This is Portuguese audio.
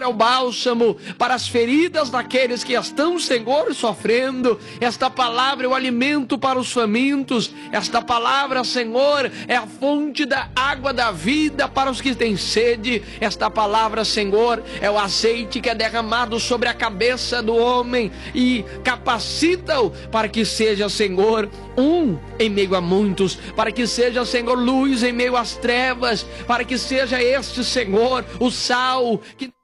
é o bálsamo para as feridas daqueles que estão, Senhor, sofrendo. Esta palavra é o alimento para os famintos. Esta palavra, Senhor, é a fonte da água da vida para os que têm sede. Esta palavra, Senhor, é o azeite que é derramado sobre a cabeça do homem e capacita-o para que seja, Senhor, um em meio a muitos, para que seja, Senhor, luz em meio às trevas, para que seja este, Senhor, o sal que